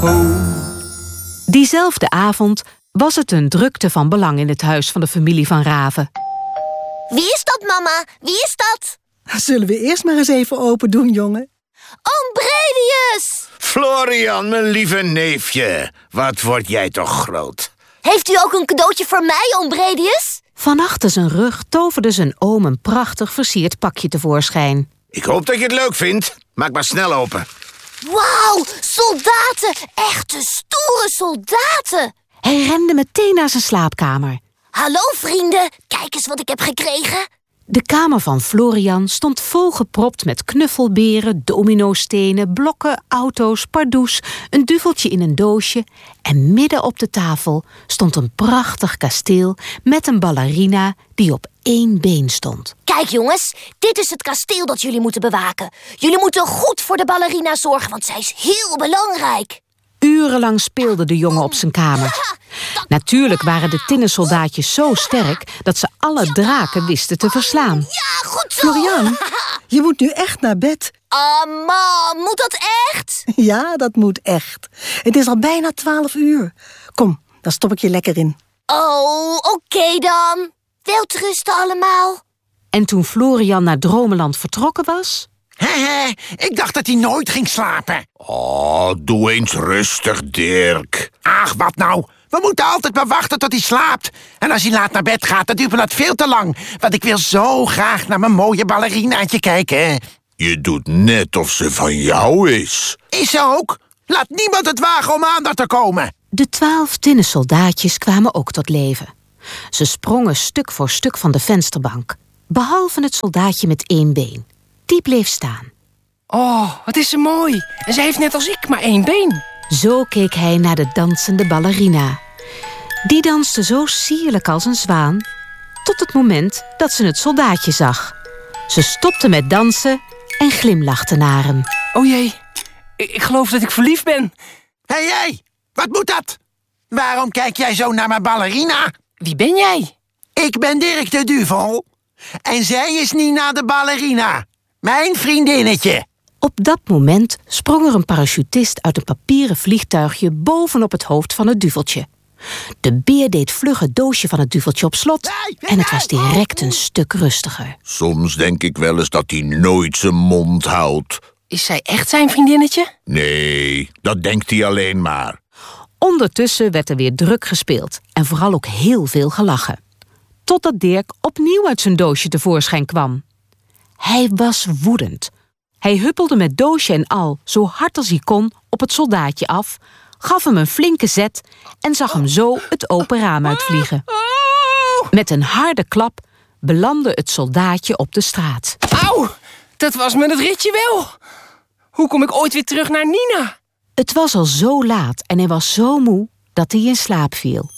Diezelfde avond was het een drukte van belang in het huis van de familie van Raven. Wie is dat, mama? Wie is dat? Zullen we eerst maar eens even open doen, jongen? Oom Bredius! Florian, mijn lieve neefje. Wat word jij toch groot. Heeft u ook een cadeautje voor mij, oom Bredius? Van achter zijn rug toverde zijn oom een prachtig versierd pakje tevoorschijn. Ik hoop dat je het leuk vindt. Maak maar snel open. Wauw, soldaten! Echte stoere soldaten! Hij rende meteen naar zijn slaapkamer. Hallo, vrienden. Kijk eens wat ik heb gekregen. De kamer van Florian stond volgepropt met knuffelberen, dominostenen, blokken, auto's, pardoes, een duveltje in een doosje. En midden op de tafel stond een prachtig kasteel met een ballerina die op 1 been stond. Kijk jongens, dit is het kasteel dat jullie moeten bewaken. Jullie moeten goed voor de ballerina zorgen, want zij is heel belangrijk. Urenlang speelde de jongen op zijn kamer. Natuurlijk waren de tinnen soldaatjes zo sterk dat ze alle draken wisten te verslaan. Ja, goed zo! Florian, je moet nu echt naar bed. Mam, moet dat echt? Ja, dat moet echt. Het is al bijna 12 uur. Kom, dan stop ik je lekker in. Oh, oké dan. Welterusten allemaal. En toen Florian naar Dromeland vertrokken was... Ik dacht dat hij nooit ging slapen. Oh, doe eens rustig, Dirk. Ach, wat nou? We moeten altijd maar wachten tot hij slaapt. En als hij laat naar bed gaat, dan duurt me dat veel te lang. Want ik wil zo graag naar mijn mooie ballerinaatje kijken. Je doet net of ze van jou is. Is ze ook? Laat niemand het wagen om aan te komen. De 12 tinnen soldaatjes kwamen ook tot leven. Ze sprongen stuk voor stuk van de vensterbank. Behalve het soldaatje met 1 been. Die bleef staan. Oh, wat is ze mooi. En ze heeft net als ik maar 1 been. Zo keek hij naar de dansende ballerina. Die danste zo sierlijk als een zwaan, tot het moment dat ze het soldaatje zag. Ze stopte met dansen en glimlachte naar hem. Oh jee, ik geloof dat ik verliefd ben. Hé, jij, wat moet dat? Waarom kijk jij zo naar mijn ballerina? Wie ben jij? Ik ben Dirk de Duvel. En zij is Nina de ballerina. Mijn vriendinnetje. Op dat moment sprong er een parachutist uit een papieren vliegtuigje bovenop het hoofd van het duveltje. De beer deed vlug het doosje van het duveltje op slot en het was direct een stuk rustiger. Soms denk ik wel eens dat hij nooit zijn mond houdt. Is zij echt zijn vriendinnetje? Nee, dat denkt hij alleen maar. Ondertussen werd er weer druk gespeeld en vooral ook heel veel gelachen. Totdat Dirk opnieuw uit zijn doosje tevoorschijn kwam. Hij was woedend. Hij huppelde met doosje en al zo hard als hij kon op het soldaatje af, gaf hem een flinke zet en zag hem zo het open raam uitvliegen. Met een harde klap belandde het soldaatje op de straat. Auw, dat was me het ritje wel. Hoe kom ik ooit weer terug naar Nina? Het was al zo laat en hij was zo moe dat hij in slaap viel.